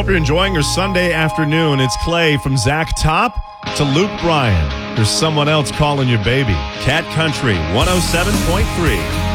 Hope you're enjoying your Sunday afternoon. It's Clay from Zach Top to Luke Bryan. There's someone else calling your baby. Cat Country 107.3.